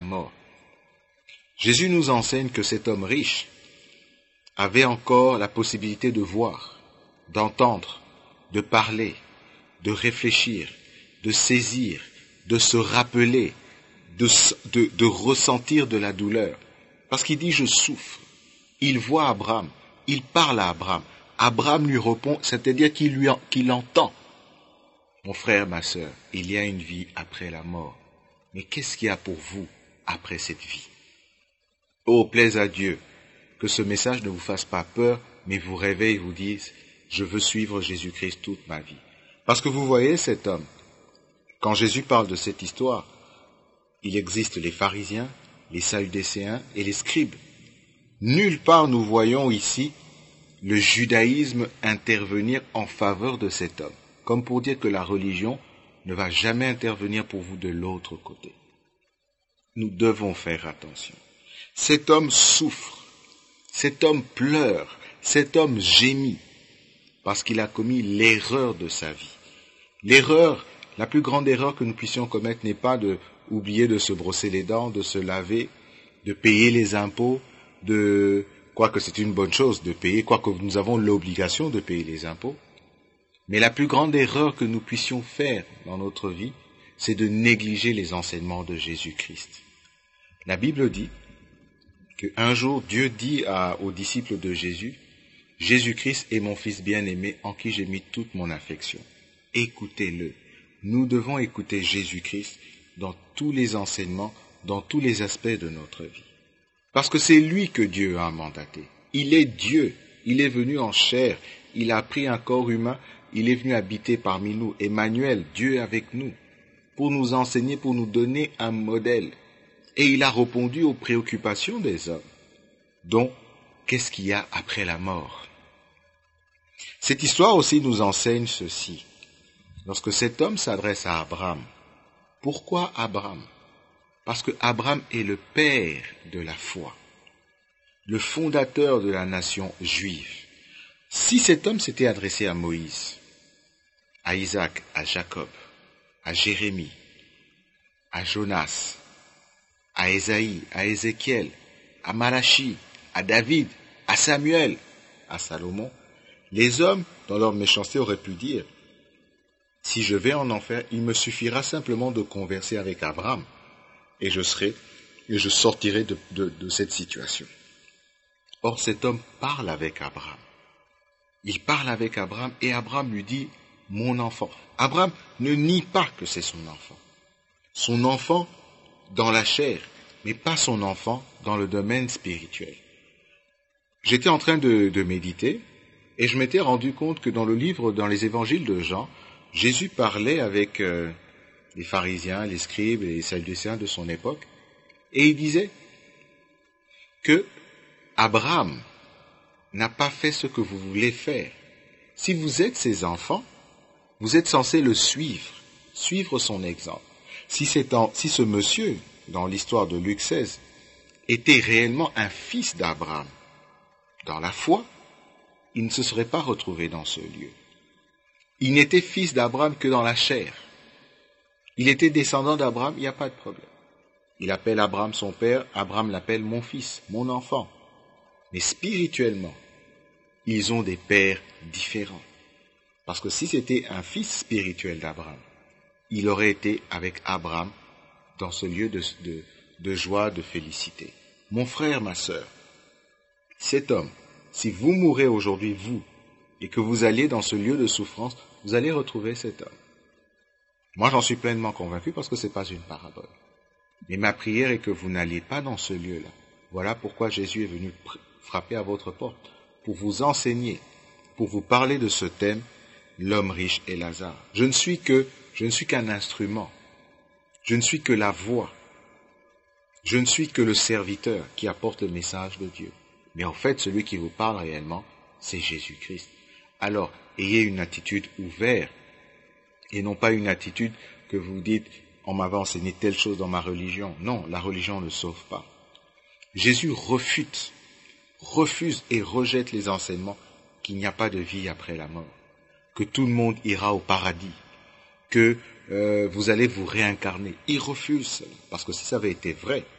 mort. Jésus nous enseigne que cet homme riche avait encore la possibilité de voir, d'entendre, de parler, de réfléchir, de saisir, de se rappeler, de ressentir de la douleur. Parce qu'il dit « je souffre ». Il voit Abraham, il parle à Abraham. Abraham lui répond, c'est-à-dire qu'il entend. Mon frère, ma sœur, il y a une vie après la mort. Mais qu'est-ce qu'il y a pour vous après cette vie? Oh, plaise à Dieu que ce message ne vous fasse pas peur, mais vous réveille et vous dise « je veux suivre Jésus-Christ toute ma vie ». Parce que vous voyez cet homme, quand Jésus parle de cette histoire, il existe les pharisiens, les sadducéens et les scribes. Nulle part nous voyons ici le judaïsme intervenir en faveur de cet homme, comme pour dire que la religion ne va jamais intervenir pour vous de l'autre côté. Nous devons faire attention. Cet homme souffre, cet homme pleure, cet homme gémit, parce qu'il a commis l'erreur de sa vie. L'erreur, la plus grande erreur que nous puissions commettre n'est pas d'oublier de se brosser les dents, de se laver, de payer les impôts, quoique c'est une bonne chose de payer, quoique nous avons l'obligation de payer les impôts. Mais la plus grande erreur que nous puissions faire dans notre vie, c'est de négliger les enseignements de Jésus-Christ. La Bible dit qu'un jour, Dieu dit aux disciples de Jésus, « Jésus-Christ est mon Fils bien-aimé en qui j'ai mis toute mon affection. Écoutez-le. » Nous devons écouter Jésus-Christ dans tous les enseignements, dans tous les aspects de notre vie. Parce que c'est lui que Dieu a mandaté. Il est Dieu. Il est venu en chair. Il a pris un corps humain. Il est venu habiter parmi nous. Emmanuel, Dieu avec nous, pour nous enseigner, pour nous donner un modèle. Et il a répondu aux préoccupations des hommes. Donc, qu'est-ce qu'il y a après la mort? Cette histoire aussi nous enseigne ceci. Lorsque cet homme s'adresse à Abraham, pourquoi Abraham? Parce que Abraham est le père de la foi, le fondateur de la nation juive. Si cet homme s'était adressé à Moïse, à Isaac, à Jacob, à Jérémie, à Jonas, à Ésaïe, à Ézéchiel, à Malachi, à David, à Samuel, à Salomon, les hommes, dans leur méchanceté, auraient pu dire « Si je vais en enfer, il me suffira simplement de converser avec Abraham et je sortirai de cette situation. » Or, cet homme parle avec Abraham. Il parle avec Abraham et Abraham lui dit « Mon enfant ». Abraham ne nie pas que c'est son enfant. Son enfant dans la chair, mais pas son enfant dans le domaine spirituel. J'étais en train de méditer et je m'étais rendu compte que dans les évangiles de Jean, Jésus parlait avec les pharisiens, les scribes et les sadducéens de son époque, et il disait que Abraham n'a pas fait ce que vous voulez faire. Si vous êtes ses enfants, vous êtes censés le suivre son exemple. Si ce monsieur, dans l'histoire de Luc 16, était réellement un fils d'Abraham, dans la foi, il ne se serait pas retrouvé dans ce lieu. Il n'était fils d'Abraham que dans la chair. Il était descendant d'Abraham, il n'y a pas de problème. Il appelle Abraham son père, Abraham l'appelle mon fils, mon enfant. Mais spirituellement, ils ont des pères différents. Parce que si c'était un fils spirituel d'Abraham, il aurait été avec Abraham dans ce lieu de joie, de félicité. Mon frère, ma sœur, cet homme, si vous mourrez aujourd'hui, vous, et que vous alliez dans ce lieu de souffrance, vous allez retrouver cet homme. Moi, j'en suis pleinement convaincu parce que ce n'est pas une parabole. Mais ma prière est que vous n'alliez pas dans ce lieu-là. Voilà pourquoi Jésus est venu frapper à votre porte, pour vous enseigner, pour vous parler de ce thème, l'homme riche et Lazare. Je ne suis qu'un instrument. Je ne suis que la voix. Je ne suis que le serviteur qui apporte le message de Dieu. Mais en fait, celui qui vous parle réellement, c'est Jésus-Christ. Alors, ayez une attitude ouverte et non pas une attitude que vous dites « on m'avait enseigné telle chose dans ma religion ». Non, la religion ne sauve pas. Jésus refuse et rejette les enseignements qu'il n'y a pas de vie après la mort, que tout le monde ira au paradis, que vous allez vous réincarner. Il refuse cela, parce que si ça avait été vrai,